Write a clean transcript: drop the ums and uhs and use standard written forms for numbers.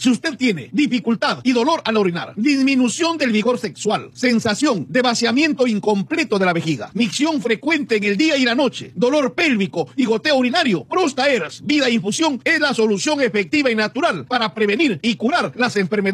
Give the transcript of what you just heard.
Si usted tiene dificultad y dolor al orinar, disminución del vigor sexual, sensación de vaciamiento incompleto de la vejiga, micción frecuente en el día y la noche, dolor pélvico y goteo urinario, Prostaers Vida Infusión es la solución efectiva y natural para prevenir y curar las enfermedades